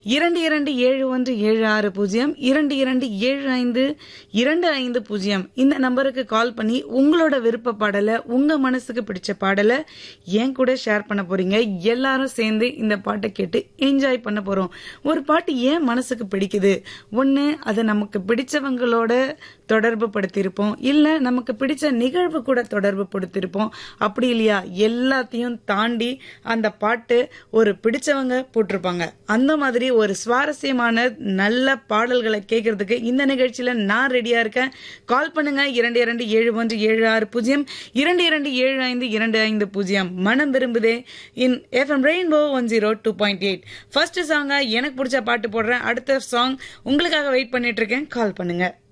227176 22752550 இந்த நம்பருக்கு கால் பண்ணி உங்களோட விருப்ப பாடலை, உங்க மனசுக்கு பிடிச்ச பாடலை என் கூட ஷேர் பண்ண போறீங்க. எல்லாரும் சேர்ந்து இந்த பாட்டை கேட்டு என்ஜாய் பண்ண போறோம். ஒரு பாட்டு ஏன் மனசுக்கு பிடிக்குது? ஒண்ணு, அதை நமக்கு பிடிச்சவங்களோட தொடர்பு படுத்திருப்போம், இல்ல நமக்கு பிடிச்ச நிகழ்வு கூட தொடர்பு படுத்திருப்போம். அப்படி இல்லையா, எல்லாத்தையும் தாண்டி அந்த பாட்டு ஒரு பிடிச்சவங்க போட்டிருப்பாங்க. அந்த மாதிரி ஒரு சுவாரஸ்யமான நல்ல பாடல்களை கேட்கறதுக்கு இந்த நிகழ்ச்சியில நான் ரெடியா இருக்கேன். கால் பண்ணுங்க 227176 22752550. மனம் விரும்புதே இன் FM ரெயின்போ 102.8. ஃபர்ஸ்ட் சாங்கா எனக்கு பிடிச்ச பாட்டு போடுறேன். அடுத்த சாங் உங்களுக்காக வெயிட் பண்ணிட்டு இருக்கேன். கால் பண்ணுங்க.